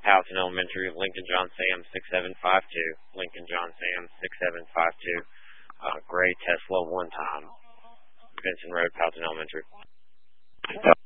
Powhatan Elementary, Lincoln John Sam 6752. Lincoln John Sam 6752. Gray Tesla 1 time. Vincent Road, Powhatan Elementary.